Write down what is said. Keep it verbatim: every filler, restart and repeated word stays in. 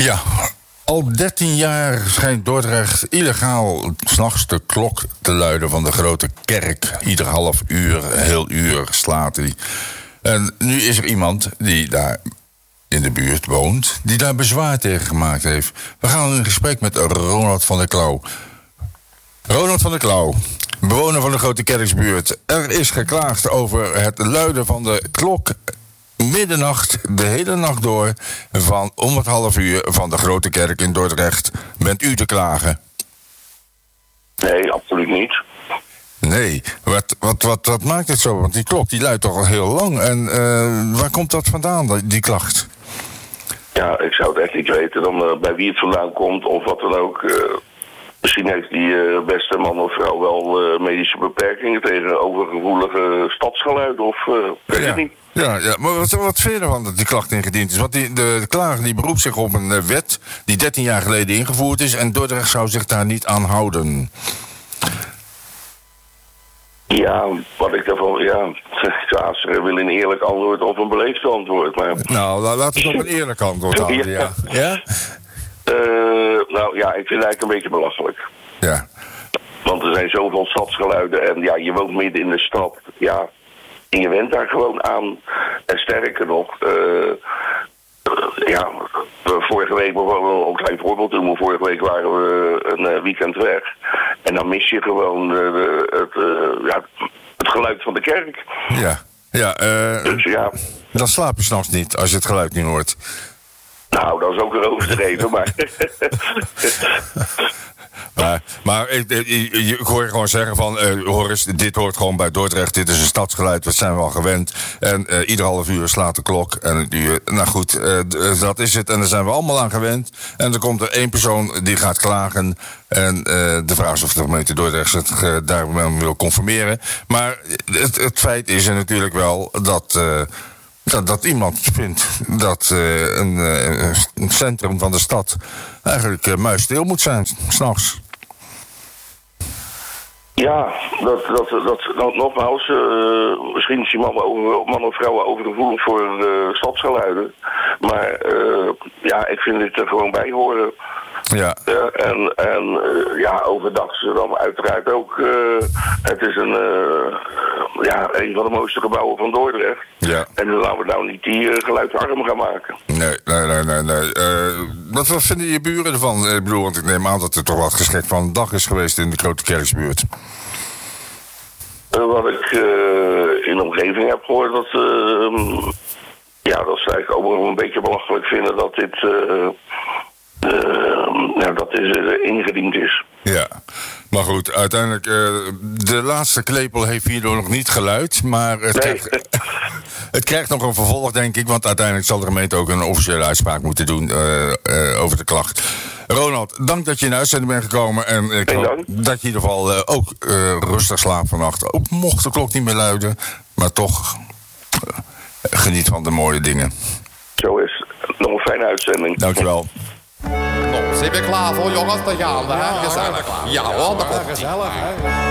Ja, al dertien jaar schijnt Dordrecht illegaal 's nachts de klok te luiden van de grote kerk. Ieder half uur, heel uur slaat hij. En nu is er iemand die daar in de buurt woont, die daar bezwaar tegen gemaakt heeft. We gaan in gesprek met Ronald van der Klauw. Ronald van der Klauw, bewoner van de Grote Kerksbuurt. Er is geklaagd over het luiden van de klok middernacht, de hele nacht door, van om het half uur van de Grote Kerk in Dordrecht. Bent u te klagen? Nee, absoluut niet. Nee, wat, wat, wat, wat maakt het zo? Want die klok die luidt toch al heel lang. En uh, waar komt dat vandaan, die klacht? Ja, ik zou het echt niet weten dan uh, bij wie het vandaan komt of wat dan ook. Uh, misschien heeft die uh, beste man of vrouw wel uh, medische beperkingen tegen overgevoelige stadsgeluiden of uh, weet ja. ik niet. Ja, ja, maar wat, wat vind je ervan dat die klacht ingediend is? Want die, de, de klager die beroept zich op een uh, wet die dertien jaar geleden ingevoerd is en Dordrecht zou zich daar niet aan houden. Ja, wat ik daarvan, ja, ja, ze willen een eerlijk antwoord of een beleefd antwoord, maar... Nou, laten we het op een eerlijk antwoord houden, ja. Ja? Uh, nou ja, ik vind het eigenlijk een beetje belachelijk. Ja. Want er zijn zoveel stadsgeluiden en ja, je woont midden in de stad, ja, en je went daar gewoon aan. En sterker nog, uh, uh, ja, vorige week, bijvoorbeeld een klein voorbeeld doen, vorige week waren we een uh, weekend weg. En dan mis je gewoon uh, het, uh, ja, het geluid van de kerk. Ja, ja, uh, dus ja. Dan slaap je 's nachts niet als je het geluid niet hoort. Nou, dat is ook weer overdreven, maar... Maar, maar ik, ik, ik hoor je gewoon zeggen van, uh, Horace, dit hoort gewoon bij Dordrecht. Dit is een stadsgeluid, dat zijn we al gewend. En uh, ieder half uur slaat de klok. En een uur, nou goed, uh, d- dat is het. En daar zijn we allemaal aan gewend. En er komt er één persoon die gaat klagen. En uh, de vraag is of de gemeente Dordrecht zich uh, daarmee wil conformeren. Maar het, het feit is er natuurlijk wel dat... Uh, Dat, dat iemand vindt dat uh, een, uh, een centrum van de stad eigenlijk uh, muisstil moet zijn, 's nachts. Ja, dat, dat, dat, dat nogmaals, uh, misschien is die man, over, man of vrouw overgevoelig voor uh, stadsgeluiden. Maar uh, ja, ik vind dit er gewoon bij horen. Ja. Uh, en en uh, ja, overdag is er dan uiteraard ook. Uh, het is een, uh, ja, een van de mooiste gebouwen van Dordrecht. Ja. En dan laten we nou niet die uh, geluidsarm gaan maken. Nee, nee, nee, nee. nee. Uh, wat, wat vinden je buren ervan? Ik bedoel, want ik neem aan dat er toch wat geschikt van een dag is geweest in de Grote Kerksbuurt. Uh, wat ik uh, in de omgeving heb gehoord, dat, uh, ja, dat ze eigenlijk ook wel een beetje belachelijk vinden dat dit, uh, uh, ja, dat dit uh, ingediend is. Ja, maar goed, uiteindelijk, uh, de laatste klepel heeft hierdoor nog niet geluid, maar het, Nee. krijgt, het krijgt nog een vervolg, denk ik, want uiteindelijk zal de gemeente ook een officiële uitspraak moeten doen uh, uh, over de klacht. Ronald, dank dat je in de uitzending bent gekomen en ik hoop dat je in ieder geval uh, ook uh, rustig slaapt vannacht. Ook mocht de klok niet meer luiden, maar toch uh, geniet van de mooie dingen. Zo is het. Nog een fijne uitzending. Dankjewel. Nou, zijn we klaar voor jongens? Dan gaan we, hè? Gezellig. Ja hoor, dat komt. Gezellig, hè?